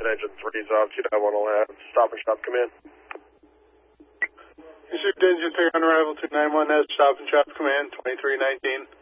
engine 3's off. 291 will have stop and shop. Come in. Received engine 3 on arrival 291 has stop and shop command 2319.